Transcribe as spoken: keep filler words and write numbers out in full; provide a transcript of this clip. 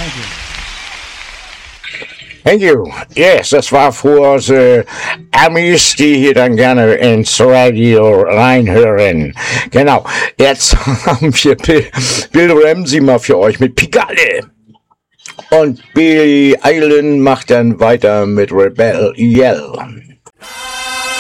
Thank you. Thank you. Yes, das war für die Amis, die hier dann gerne ins Radio reinhören. Genau. Jetzt haben wir Bill, Bill Ramsey mal für euch mit Pigalle. Und Billy Island macht dann weiter mit Rebel Yell.